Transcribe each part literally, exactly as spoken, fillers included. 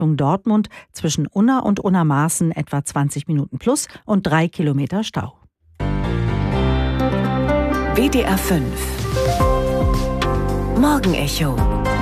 Richtung Dortmund zwischen Unna und Unna-Marsen etwa zwanzig Minuten plus und drei Kilometer Stau. W D R fünf Morgenecho.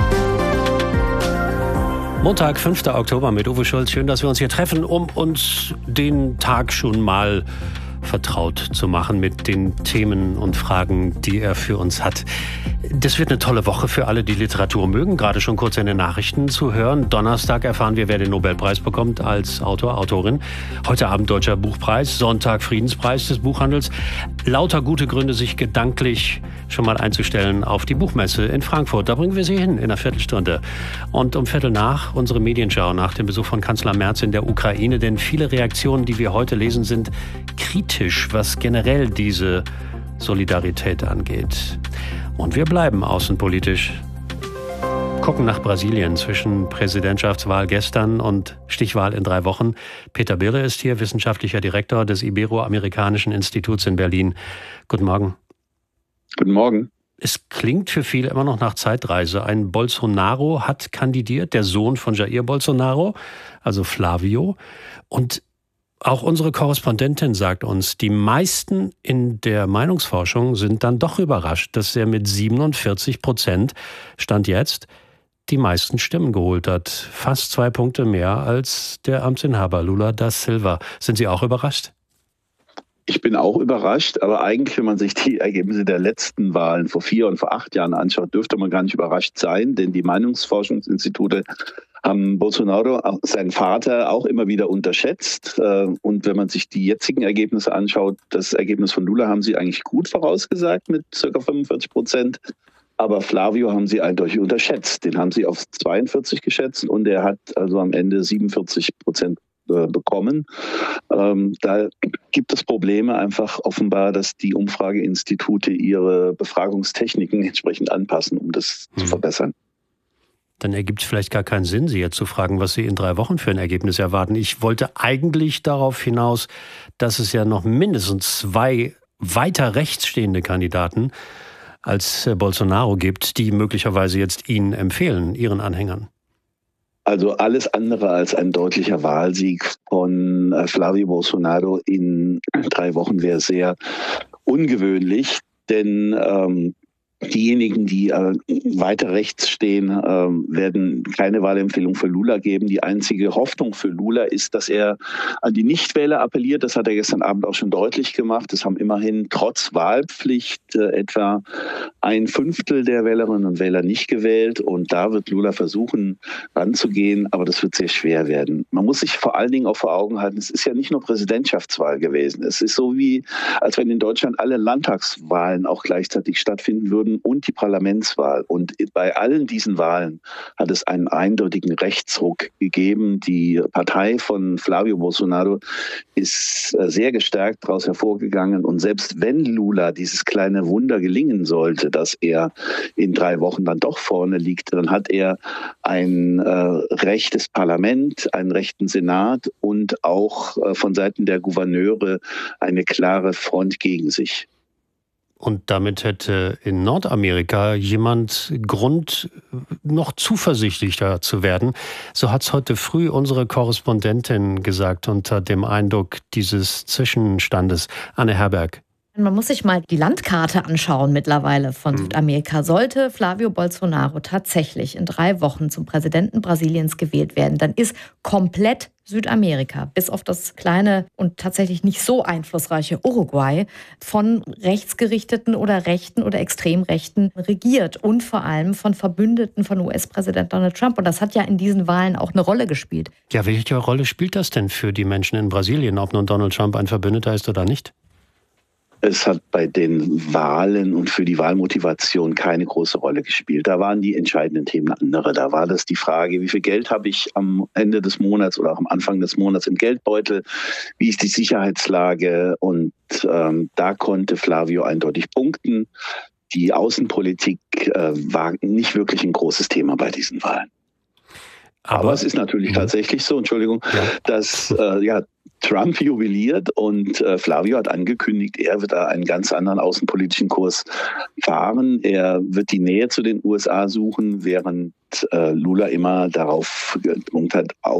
Montag, fünfter Oktober mit Uwe Schulz. Schön, dass wir uns hier treffen, um uns den Tag schon mal vertraut zu machen mit den Themen und Fragen, die er für uns hat. Das wird eine tolle Woche für alle, die Literatur mögen. Gerade schon kurz in den Nachrichten zu hören. Donnerstag erfahren wir, wer den Nobelpreis bekommt als Autor, Autorin. Heute Abend Deutscher Buchpreis, Sonntag Friedenspreis des Buchhandels. Lauter gute Gründe, sich gedanklich schon mal einzustellen auf die Buchmesse in Frankfurt. Da bringen wir Sie hin in einer Viertelstunde. Und um Viertel nach unsere Medienschau nach dem Besuch von Kanzler Merz in der Ukraine. Denn viele Reaktionen, die wir heute lesen, sind kritisch, was generell diese Solidarität angeht. Und wir bleiben außenpolitisch. Gucken nach Brasilien zwischen Präsidentschaftswahl gestern und Stichwahl in drei Wochen. Peter Birre ist hier, wissenschaftlicher Direktor des Ibero-Amerikanischen Instituts in Berlin. Guten Morgen. Guten Morgen. Es klingt für viele immer noch nach Zeitreise. Ein Bolsonaro hat kandidiert, der Sohn von Jair Bolsonaro, also Flavio. Und auch unsere Korrespondentin sagt uns, die meisten in der Meinungsforschung sind dann doch überrascht, dass er mit siebenundvierzig Prozent, Stand jetzt, die meisten Stimmen geholt hat. Fast zwei Punkte mehr als der Amtsinhaber Lula da Silva. Sind Sie auch überrascht? Ich bin auch überrascht, aber eigentlich, wenn man sich die Ergebnisse der letzten Wahlen vor vier und vor acht Jahren anschaut, dürfte man gar nicht überrascht sein, denn die Meinungsforschungsinstitute haben Bolsonaro, seinen Vater, auch immer wieder unterschätzt. Und wenn man sich die jetzigen Ergebnisse anschaut, das Ergebnis von Lula haben sie eigentlich gut vorausgesagt mit ca. fünfundvierzig Prozent. Aber Flavio haben sie eindeutig unterschätzt. Den haben sie auf zweiundvierzig geschätzt und er hat also am Ende siebenundvierzig Prozent bekommen. Ähm, da gibt es Probleme einfach offenbar, dass die Umfrageinstitute ihre Befragungstechniken entsprechend anpassen, um das hm. zu verbessern. Dann ergibt es vielleicht gar keinen Sinn, Sie jetzt zu fragen, was Sie in drei Wochen für ein Ergebnis erwarten. Ich wollte eigentlich darauf hinaus, dass es ja noch mindestens zwei weiter rechts stehende Kandidaten als Bolsonaro gibt, die möglicherweise jetzt Ihnen empfehlen, Ihren Anhängern. Also alles andere als ein deutlicher Wahlsieg von Flavio Bolsonaro in drei Wochen wäre sehr ungewöhnlich, denn ähm, diejenigen, die äh, weiter rechts stehen, äh, werden keine Wahlempfehlung für Lula geben. Die einzige Hoffnung für Lula ist, dass er an die Nichtwähler appelliert. Das hat er gestern Abend auch schon deutlich gemacht. Es haben immerhin trotz Wahlpflicht äh, etwa ein Fünftel der Wählerinnen und Wähler nicht gewählt. Und da wird Lula versuchen, ranzugehen. Aber das wird sehr schwer werden. Man muss sich vor allen Dingen auch vor Augen halten, es ist ja nicht nur Präsidentschaftswahl gewesen. Es ist so wie, als wenn in Deutschland alle Landtagswahlen auch gleichzeitig stattfinden würden und die Parlamentswahl. Und bei allen diesen Wahlen hat es einen eindeutigen Rechtsruck gegeben. Die Partei von Flavio Bolsonaro ist sehr gestärkt daraus hervorgegangen. Und selbst wenn Lula dieses kleine Wunder gelingen sollte, dass er in drei Wochen dann doch vorne liegt, dann hat er ein äh, rechtes Parlament, einen rechten Senat und auch äh, von Seiten der Gouverneure eine klare Front gegen sich. Und damit hätte in Nordamerika jemand Grund, noch zuversichtlicher zu werden. So hat es heute früh unsere Korrespondentin gesagt, unter dem Eindruck dieses Zwischenstandes. Anne Herberg. Man muss sich mal die Landkarte anschauen mittlerweile von Südamerika. Sollte Flavio Bolsonaro tatsächlich in drei Wochen zum Präsidenten Brasiliens gewählt werden, dann ist komplett Südamerika, bis auf das kleine und tatsächlich nicht so einflussreiche Uruguay, von rechtsgerichteten oder Rechten oder Extremrechten regiert und vor allem von Verbündeten von U S-Präsident Donald Trump. Und das hat ja in diesen Wahlen auch eine Rolle gespielt. Ja, welche Rolle spielt das denn für die Menschen in Brasilien, ob nun Donald Trump ein Verbündeter ist oder nicht? Es hat bei den Wahlen und für die Wahlmotivation keine große Rolle gespielt. Da waren die entscheidenden Themen andere. Da war das die Frage, wie viel Geld habe ich am Ende des Monats oder auch am Anfang des Monats im Geldbeutel? Wie ist die Sicherheitslage? Und ähm, da konnte Flavio eindeutig punkten. Die Außenpolitik äh, war nicht wirklich ein großes Thema bei diesen Wahlen. Aber, Aber es ist natürlich tatsächlich so, Entschuldigung, ja. dass äh, ja, Trump jubiliert und äh, Flavio hat angekündigt, er wird da einen ganz anderen außenpolitischen Kurs fahren. Er wird die Nähe zu den U S A suchen, während äh, Lula immer darauf gedrängt hat,